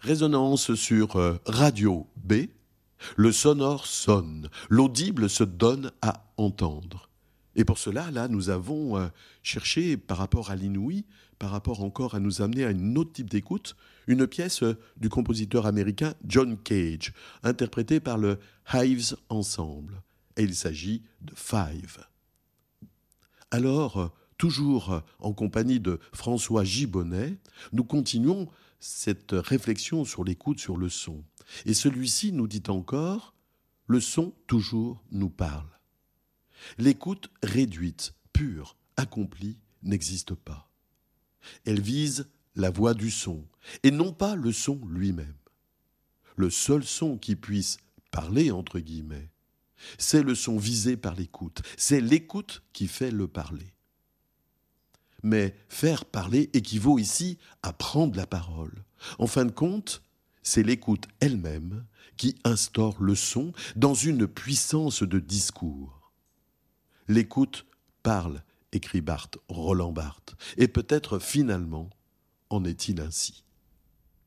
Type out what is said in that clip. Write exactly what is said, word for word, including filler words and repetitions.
Résonance sur euh, Radio B. Le sonore sonne, l'audible se donne à entendre. Et pour cela, là, nous avons euh, cherché, par rapport à l'inouï, par rapport encore à nous amener à un autre type d'écoute, une pièce euh, du compositeur américain John Cage, interprétée par le Hives Ensemble. Et il s'agit de Five. Alors, euh, toujours euh, en compagnie de François Gibonnet, nous continuons cette réflexion sur l'écoute, sur le son. Et celui-ci nous dit encore, le son toujours nous parle. L'écoute réduite, pure, accomplie, n'existe pas. Elle vise la voix du son, et non pas le son lui-même. Le seul son qui puisse parler, entre guillemets, c'est le son visé par l'écoute. C'est l'écoute qui fait le parler. Mais faire parler équivaut ici à prendre la parole. En fin de compte, c'est l'écoute elle-même qui instaure le son dans une puissance de discours. L'écoute parle, écrit Barthes, Roland Barthes, et peut-être finalement en est-il ainsi.